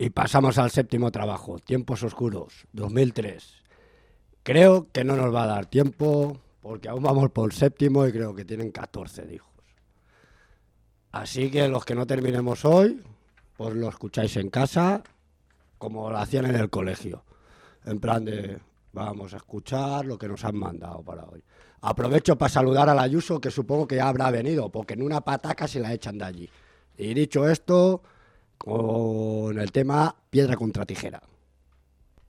Y pasamos al séptimo trabajo, Tiempos Oscuros, 2003. Creo que no nos va a dar tiempo, porque aún vamos por el séptimo y creo que tienen 14 hijos. Así que los que no terminemos hoy, pues lo escucháis en casa, como lo hacían en el colegio. En plan de, vamos a escuchar lo que nos han mandado para hoy. Aprovecho para saludar a la Ayuso, que supongo que ya habrá venido, porque en una pataca se la echan de allí. Y dicho esto, con el tema piedra contra tijera.